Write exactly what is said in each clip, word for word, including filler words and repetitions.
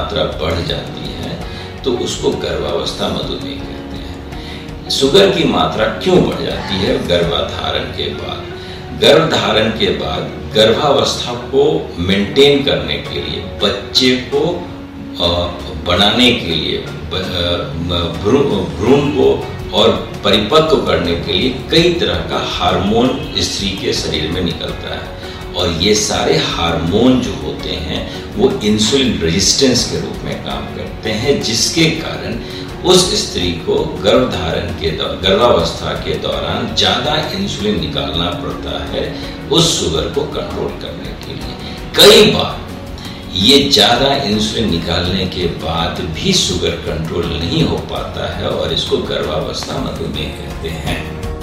मात्रा बढ़ जाती है तो उसको गर्भावस्था मधुमेह कहते हैं। शुगर की मात्रा क्यों बढ़ जाती है गर्भाधारण के बाद? गर्भधारण के बाद गर्भावस्था को मेंटेन करने के लिए, बच्चे को बनाने के लिए, भ्रूण को और परिपक्व करने के लिए कई तरह का हार्मोन स्त्री के शरीर में निकलता है, और ये सारे हार्मोन जो होते हैं वो इंसुलिन रेजिस्टेंस के रूप में काम करते हैं, जिसके कारण उस स्त्री को गर्भधारण के गर्भावस्था के दौरान ज़्यादा इंसुलिन निकालना पड़ता है उस शुगर को कंट्रोल करने के लिए। कई बार ये ज़्यादा इंसुलिन निकालने के बाद भी शुगर कंट्रोल नहीं हो पाता है और इसको गर्भावस्था मधुमेह कहते हैं।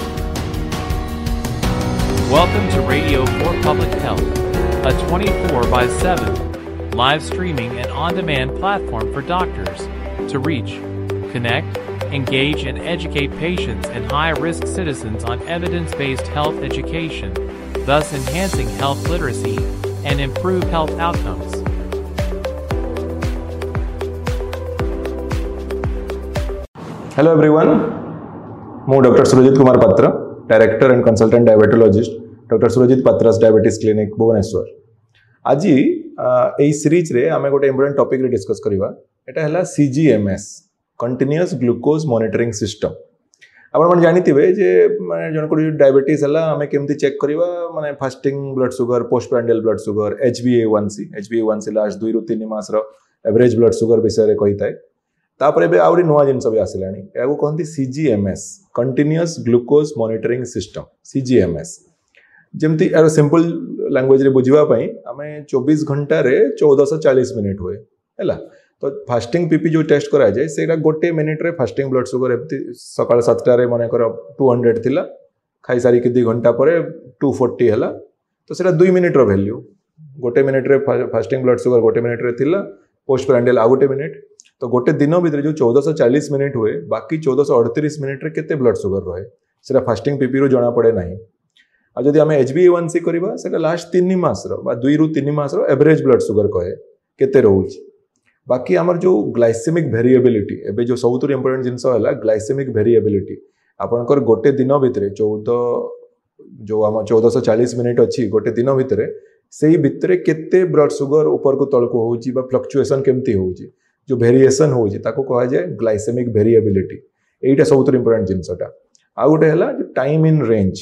Welcome to Radio for Public Health, a twenty-four by seven live streaming and on-demand platform for doctors to reach, connect, engage, and educate patients and high-risk citizens on evidence-based health education, thus enhancing health literacy and improve health outcomes. Hello everyone, ମୁଁ doctor Surjit Kumar पात्र, director and consultant diabetologist doctor Surjit पात्रास diabetes clinic Bhubaneswar. आज यही series रे आमे गोटे important topic रे discuss करबा। एटा हला सीजीएमएस, कंटीन्यूअस ग्लूकोज मॉनिटरिंग सिस्टम। आपण मन जानिथिबे जे माने जन को डायबिटीज हला आमे केमती चेक करबा, माने fasting blood sugar, post prandial blood sugar, H B ए वन सी, एच बी ए वन सी लास्ट दुई रु तीन मास रो एवरेज ब्लड शुगर विषय रे कहिताय। तापर एबे आउरी नुवा जिनस भी आसिलानी, याको कहंती सीजीएमएस, कंटीन्यूअस ग्लूकोज मॉनिटरिंग सिस्टम, सीजीएमएस। जेमती यार सिंपल लैंग्वेज रे बुझिबा पई आमे चौबीस घंटा रे चौदह सौ चालीस मिनिट हुए हैला। तो फास्टिंग पीपी जो टेस्ट करा जाए सेटा गोटे मिनिट रे फास्टिंग ब्लड शुगर एमती सकाळ सात रे माने कर दो सौ थिला, खाई सारी के दो घंटा परे दो सौ चालीस हला। तो सेटा दो मिनिट रो वैल्यू, गोटे मिनिट रे फास्टिंग ब्लड शुगर गोटे मिनिट रे थिला, पोस्ट प्रांडियल आ गोटे मिनिट। तो गोटे दिन भितर जो चौदह सौ चालीस मिनिट हुए, बाकी चौदह सौ अड़तीस मिनिट रे केते ब्लड शुगर रहे सेटा फास्टिंग पीपी रो जना पड़े नहीं। आ जदि आमे एच बी ए वन सी करबा सेटा लास्ट तीन मास रो बा दुई रु तीन मास रो एवरेज ब्लड शुगर कहे केते रहउची। बाकी हमर जो ग्लाइसेमिक वेरिएबिलिटी, एबे जो सबुतुर इंपोर्टेंट जिंस हला ग्लाइसेमिक वेरिएबिलिटी। आपनकर गोटे दिन भितर चौदह जो हम चौदह सौ चालीस मिनिट अछि गोटे दिन भितर, सेही भितर केते ब्लड शुगर ऊपर को तळ को होउची बा फ्लक्चुएशन केमती होउची, जो वेरिएशन होउची ताको कहा जाय ग्लाइसेमिक वेरिएबिलिटी। एटा सबुतुर इंपोर्टेंट जिंसटा। आ गोटे हला टाइम इन रेंज,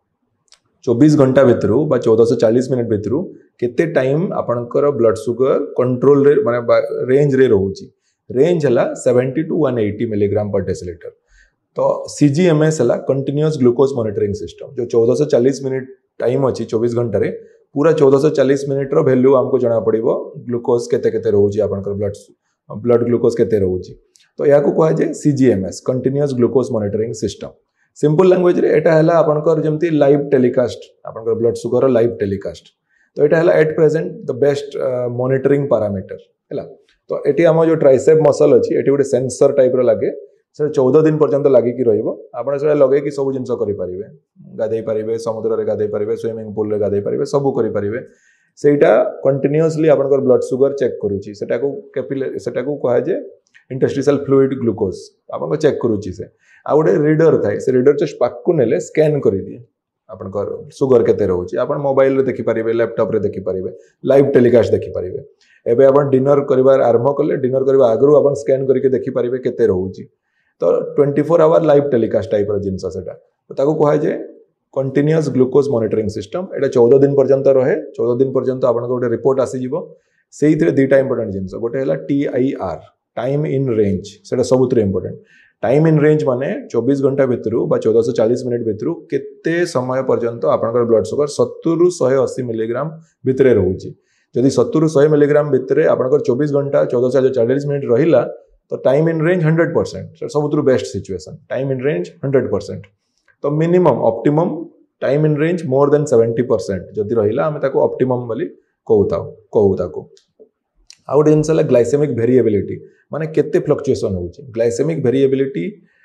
चौबीस घंटा भितर बा चौदह सौ चालीस मिनिट भितर केते टाइम आपनकर ब्लड शुगर कंट्रोल रे माने रेंज रे रहउची। रेंज हला सत्तर टू एक सौ अस्सी मिलीग्राम पर डेसिलीटर। तो सीजीएमएस हला कंटीन्यूअस ग्लूकोज मॉनिटरिंग सिस्टम, जो चौदह सौ चालीस मिनिट टाइम अछि चौबीस घंटा रे, पूरा चौदह सौ चालीस मिनिट रो वैल्यू हमको जना पड़िबो ग्लूकोज केते केते रहउची, आपनकर ब्लड ब्लड ग्लूकोज केते रहउची। तो याको कहा जाय सीजीएमएस, continuous glucose monitoring system. Simple language रे एटा हला आपनकर जेमती लाइव टेलीकास्ट, आपनकर ब्लड शुगर लाइव टेलीकास्ट। तो एटा हला at present the best monitoring parameter हैला। तो एटी हम जो ट्राइसेप मसल अछि, एटी गोटे सेंसर टाइप रो लागे, से चौदह दिन पर्यंत लागि कि रहइबो। आपण से लगे कि सब जिंस करि परिबे, गाधै परिबे, समुद्र रे गाधै परिबे, स्विमिंग पूल रे गाधै परिबे, सब करि परिबे। सेटा कंटीन्यूअसली आपनकर ब्लड शुगर चेक करूची। सेटा को कैपिलरी, सेटा को कहा जे इंटरस्टिशियल फ्लूइड ग्लूकोज आपन चेक करूची। से आ गोटे रीडर थाए, से रीडर जस्ट पाकु नेले स्कैन करि दिए आपनकर शुगर केते रहउची। आपन मोबाइल रे देखि परिबे, लैपटॉप रे देखि परिबे, लाइव टेलीकास्ट देखि परिबे। एबे आपन डिनर करिवार आरंभ करले, डिनर करबा आगरु आपन स्कैन करके देखि परिबे केते रहउची। तो चौबीस आवर लाइव टेलीकास्ट टाइप रो जिंस सेटा। तो ताको कहा जे कंटीन्यूअस ग्लूकोज मॉनिटरिंग सिस्टम। एटा चौदह दिन पर्यंत रहे, चौदह दिन पर्यंत आपन गोटे रिपोर्ट आसी जिवो। सेइथरे दुईटा इंपोर्टेंट जिंस, गोटे हला T I R, time in range, सेटा सबुतरे इंपोर्टेंट। टाइम इन रेंज माने चौबीस घंटा भितर बा चौदह सौ चालीस मिनिट भितर केते समय पर्यंत आपनकर ब्लड शुगर सत्तर रु एक सौ अस्सी मिलीग्राम भितरे रहउची। जदि सत्तर रु सौ मिलीग्राम भितरे आपनकर चौबीस घंटा चौदह सौ चालीस मिनिट रहिला, तो time in range hundred percent सबुतरु best situation. Time in range hundred percent. तो minimum optimum time in range more than seventy percent जदि रहिला, आमे ताको ऑप्टिमम बोली कहूता कहू ताको। आ गोटे जिनस है ग्लाइसेमिक वेरिएबिलिटी, माने केते फ्लक्चुएशन होउची। ग्लाइसेमिक वेरिएबिलिटी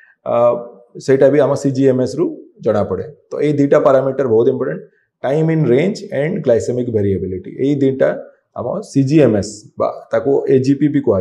सेटा भी आम सीजीएमएस रु जना पड़े। तो ये दुईटा पैरामीटर बहुत important, time in range and glycaemic variability. ये दुईटा आम सीजीएमएस बा ताको एजीपी भी कह